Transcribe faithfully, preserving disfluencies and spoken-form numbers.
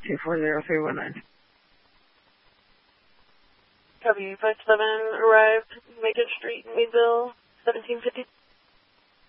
two four zero three one nine. Copy, five seven arrived, Macon Street, Meadville, seventeen fifty.